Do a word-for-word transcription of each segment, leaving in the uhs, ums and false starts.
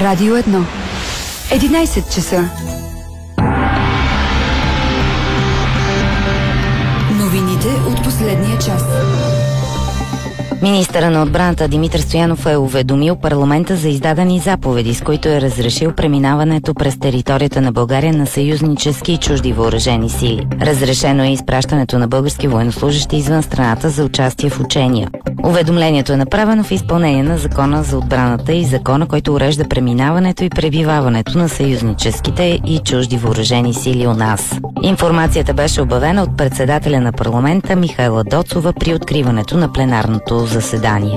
Радио едно. единайсет часа. Новините от последния час. Министърът на отбраната Димитър Стоянов е уведомил парламента за издадени заповеди, с които е разрешил преминаването през територията на България на съюзнически и чужди въоръжени сили. Разрешено е изпращането на български военнослужещи извън страната за участие в учения. Уведомлението е направено в изпълнение на Закона за отбраната и закона, който урежда преминаването и пребиваването на съюзническите и чужди въоръжени сили у нас. Информацията беше обявена от председателя на парламента Михаела Доцова при откриването на пленарното заседание.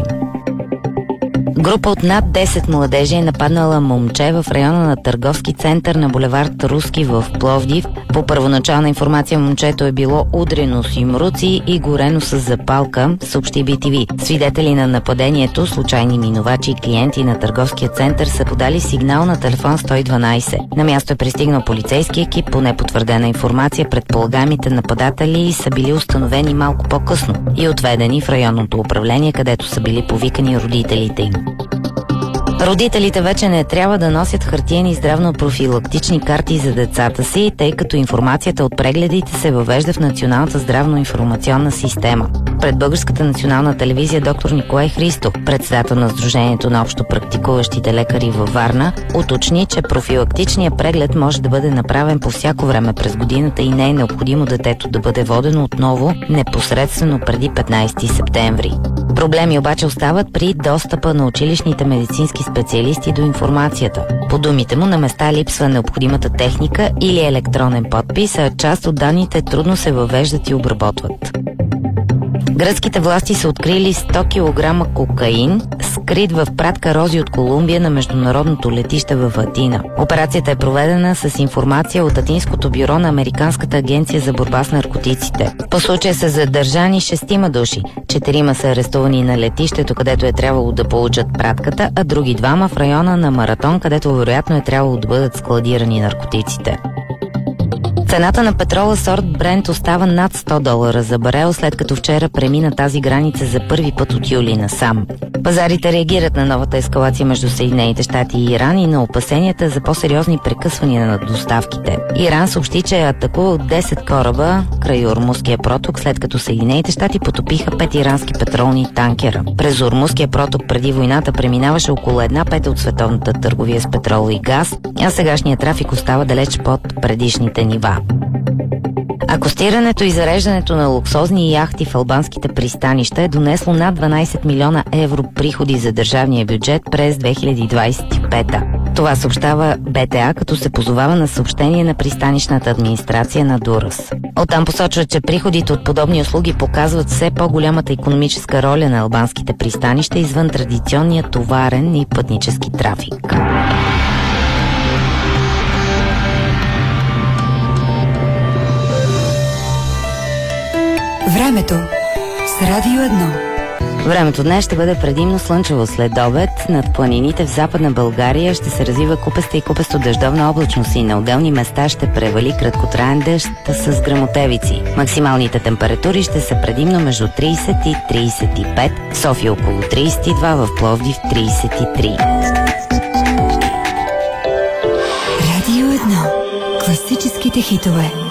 Група от над десет младежи е нападнала момче в района на търговски център на булевард Руски в Пловдив. По първоначална информация момчето е било удрено с юмруци и горено с запалка, съобщи Би Ти Ви. Свидетели на нападението, случайни минувачи и клиенти на търговския център са подали сигнал на телефон сто и дванайсет. На място е пристигнал полицейски екип. По непотвърдена информация, предполагаемите нападатели са били установени малко по-късно и отведени в районното управление, където са били повикани родителите им. Родителите вече не трябва да носят хартиени здравно-профилактични карти за децата си, тъй като информацията от прегледите се въвежда в Националната здравно-информационна система. Пред Българската национална телевизия доктор Николай Христов, председател на Сдружението на общо практикуващите лекари във Варна, уточни, че профилактичният преглед може да бъде направен по всяко време през годината и не е необходимо детето да бъде водено отново непосредствено преди петнайсети септември. Проблеми обаче остават при достъпа на училищните медицински специалисти до информацията. По думите му, на места липсва необходимата техника или електронен подпис, а част от данните трудно се въвеждат и обработват. Гръцките власти са открили сто килограма кокаин, скрит в пратка рози от Колумбия на международното летище в Атина. Операцията е проведена с информация от Атинското бюро на Американската агенция за борба с наркотиците. По случая са задържани шестима души. Четирима са арестувани на летището, където е трябвало да получат пратката, а други двама в района на Маратон, където вероятно е трябвало да бъдат складирани наркотиците. Цената на петрола сорт Брент остава над сто долара за барел, след като вчера премина тази граница за първи път от юли насам. Пазарите реагират на новата ескалация между Съединените щати и Иран и на опасенията за по-сериозни прекъсвания на доставките. Иран съобщи, че е атакувал десет кораба край Ормузския проток, след като Съединените щати потопиха пет ирански петролни танкера. През Ормузския проток преди войната преминаваше около една пета от световната търговия с петрол и газ, а сегашният трафик остава далеч под предишните нива. Акостирането и зареждането на луксозни яхти в албанските пристанища е донесло над дванайсет милиона евро приходи за държавния бюджет през две хиляди двайсет и пета. Това съобщава Б Т А, като се позовава на съобщение на пристанищната администрация на Дурас. Оттам посочва, че приходите от подобни услуги показват все по-голямата икономическа роля на албанските пристанища извън традиционния товарен и пътнически трафик. Времето с Радио едно. Времето днес ще бъде предимно слънчево след обед. Над планините в Западна България ще се развива купеста и купесто дъждовна облачност и на отделни места ще превали краткотраен дъжд с гръмотевици. Максималните температури ще са предимно между трийсет и трийсет и пет, в София около трийсет и два, в Пловдив трийсет и три. Радио едно. Класическите хитове.